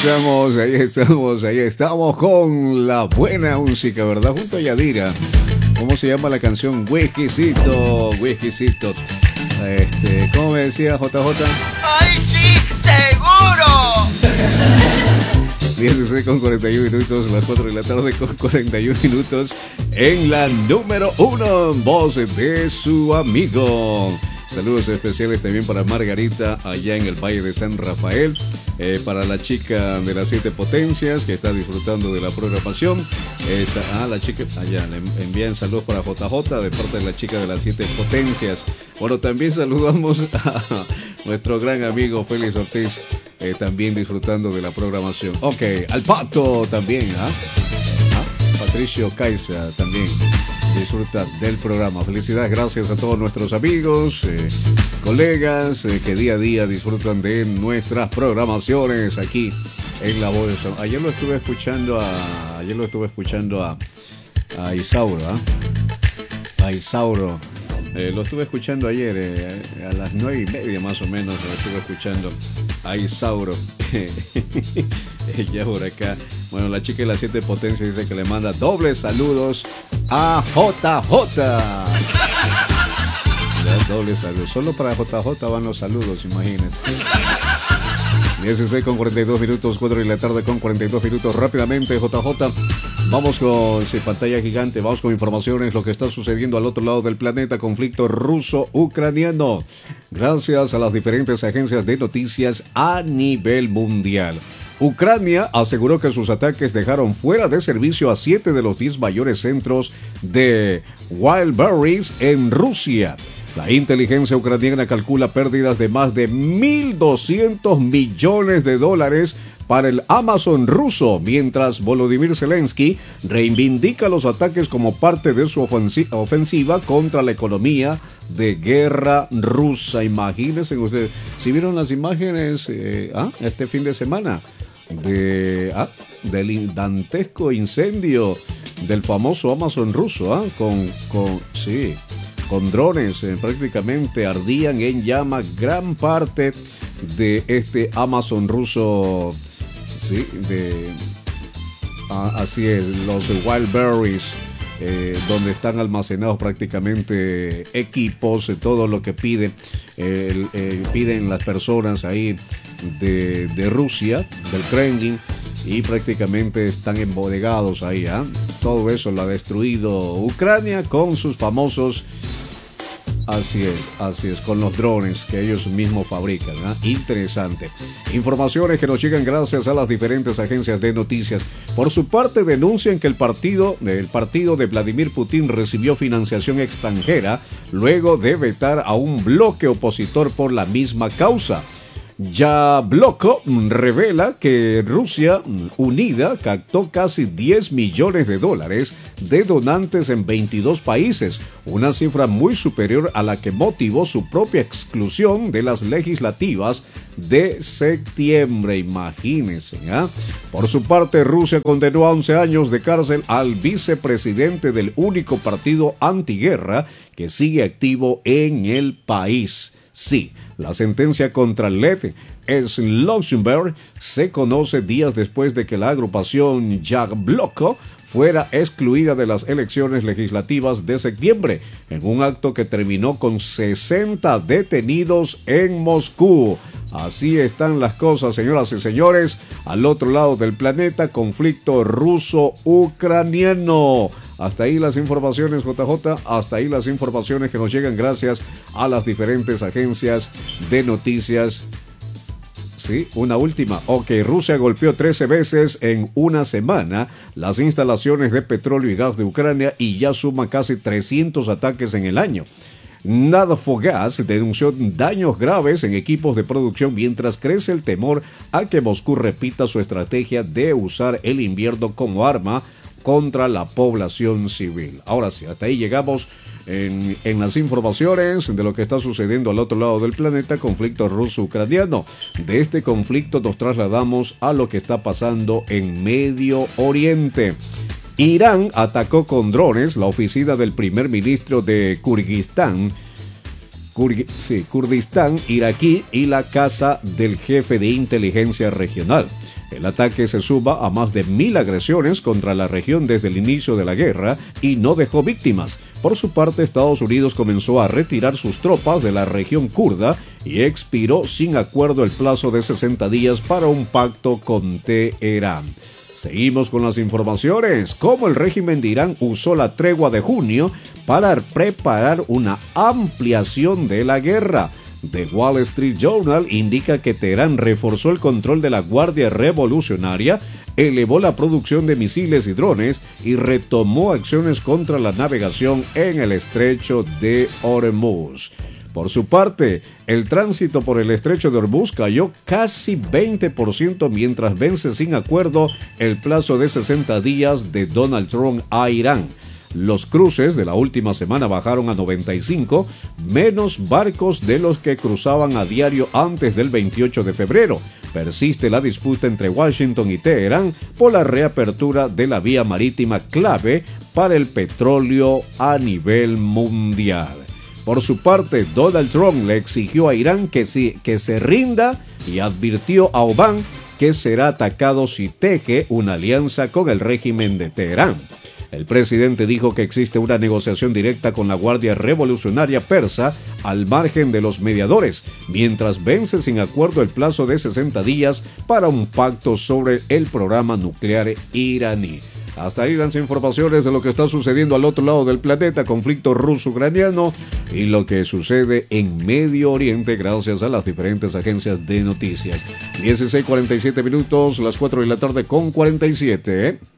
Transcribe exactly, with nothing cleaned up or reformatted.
estamos, ahí estamos, ahí estamos con la buena música, ¿verdad? Junto a Yadira. ¿Cómo se llama la canción? Whiskycito, Whiskycito. Este, ¿cómo me decía J J? ¡Ay, sí, seguro! dieciséis con cuarenta y uno minutos, las cuatro de la tarde con cuarenta y uno minutos en la número uno, en voz de su amigo. Saludos especiales también para Margarita allá en el Valle de San Rafael, eh, para la chica de las siete potencias que está disfrutando de la programación. Esa, ah, la chica allá le envían saludos para J J de parte de la chica de las siete potencias. Bueno, también saludamos a nuestro gran amigo Félix Ortiz, eh, también disfrutando de la programación. Ok, al Pato también, ¿ah? ¿Ah? Patricio Caiza también disfruta del programa. Felicidades, gracias a todos nuestros amigos, eh, colegas eh, que día a día disfrutan de nuestras programaciones aquí en La Voz de San. Ayer lo estuve escuchando a ayer lo estuve escuchando a, a Isauro, ¿eh? a Isauro. Eh, lo estuve escuchando ayer eh, a las nueve y media más o menos. Lo estuve escuchando a Isauro. Ya por acá. Bueno, la chica de las siete potencias dice que le manda dobles saludos a J J. Ya, dobles saludos. Solo para J J van los saludos, imagínense. dieciséis con cuarenta y dos minutos, cuatro de la tarde con cuarenta y dos minutos. Rápidamente, J J. Vamos con sí, pantalla gigante, vamos con informaciones, lo que está sucediendo al otro lado del planeta, conflicto ruso-ucraniano. Gracias a las diferentes agencias de noticias a nivel mundial. Ucrania aseguró que sus ataques dejaron fuera de servicio a siete de los diez mayores centros de Wildberries en Rusia. La inteligencia ucraniana calcula pérdidas de más de mil doscientos millones de dólares para el Amazon ruso, mientras Volodymyr Zelensky reivindica los ataques como parte de su ofensi- ofensiva contra la economía de guerra rusa. Imagínense ustedes, si vieron las imágenes eh, ¿ah? este fin de semana de, ¿ah? del dantesco incendio del famoso Amazon ruso, ¿ah? con, con, sí, con drones, eh, prácticamente ardían en llama gran parte de este Amazon ruso. Sí, de, ah, así es, los Wildberries, eh, donde están almacenados prácticamente equipos, eh, todo lo que piden, eh, eh, piden las personas ahí de, de Rusia, del Kremlin, y prácticamente están embodegados ahí. ¿eh? Todo eso lo ha destruido Ucrania con sus famosos. Así es, así es, con los drones que ellos mismos fabrican. ¿eh? Interesante. Informaciones que nos llegan gracias a las diferentes agencias de noticias. Por su parte, denuncian que el partido, el partido de Vladimir Putin recibió financiación extranjera luego de vetar a un bloque opositor por la misma causa. Yabloko revela que Rusia Unida captó casi diez millones de dólares de donantes en veintidós países, una cifra muy superior a la que motivó su propia exclusión de las legislativas de septiembre. Imagínense, ¿eh? Por su parte, Rusia condenó a once años de cárcel al vicepresidente del único partido antiguerra que sigue activo en el país. Sí, la sentencia contra Lev Luxemburg se conoce días después de que la agrupación Yabloko fuera excluida de las elecciones legislativas de septiembre, en un acto que terminó con sesenta detenidos en Moscú. Así están las cosas, señoras y señores, al otro lado del planeta, conflicto ruso-ucraniano. Hasta ahí las informaciones, J J, hasta ahí las informaciones que nos llegan gracias a las diferentes agencias de noticias. Sí, una última. Ok, Rusia golpeó trece veces en una semana las instalaciones de petróleo y gas de Ucrania y ya suma casi trescientos ataques en el año. Nadfogas denunció daños graves en equipos de producción mientras crece el temor a que Moscú repita su estrategia de usar el invierno como arma contra la población civil. Ahora sí, hasta ahí llegamos en, en las informaciones de lo que está sucediendo al otro lado del planeta, conflicto ruso-ucraniano. De este conflicto nos trasladamos a lo que está pasando en Medio Oriente. Irán atacó con drones la oficina del primer ministro de Kirguistán, Kurg- sí, Kurdistán iraquí y la casa del jefe de inteligencia regional. El ataque se suma a más de mil agresiones contra la región desde el inicio de la guerra y no dejó víctimas. Por su parte, Estados Unidos comenzó a retirar sus tropas de la región kurda y expiró sin acuerdo el plazo de sesenta días para un pacto con Teherán. Seguimos con las informaciones. Cómo el régimen de Irán usó la tregua de junio para preparar una ampliación de la guerra. The Wall Street Journal indica que Teherán reforzó el control de la Guardia Revolucionaria, elevó la producción de misiles y drones y retomó acciones contra la navegación en el estrecho de Hormuz. Por su parte, el tránsito por el estrecho de Hormuz cayó casi veinte por ciento mientras vence sin acuerdo el plazo de sesenta días de Donald Trump a Irán. Los cruces de la última semana bajaron a noventa y cinco, menos barcos de los que cruzaban a diario antes del veintiocho de febrero. Persiste la disputa entre Washington y Teherán por la reapertura de la vía marítima clave para el petróleo a nivel mundial. Por su parte, Donald Trump le exigió a Irán que, si, que se rinda y advirtió a Oman que será atacado si teje una alianza con el régimen de Teherán. El presidente dijo que existe una negociación directa con la Guardia Revolucionaria Persa al margen de los mediadores, mientras vence sin acuerdo el plazo de sesenta días para un pacto sobre el programa nuclear iraní. Hasta ahí las informaciones de lo que está sucediendo al otro lado del planeta, conflicto ruso-ucraniano y lo que sucede en Medio Oriente gracias a las diferentes agencias de noticias. dieciséis cuarenta y siete minutos, las cuatro de la tarde con cuarenta y siete, ¿eh?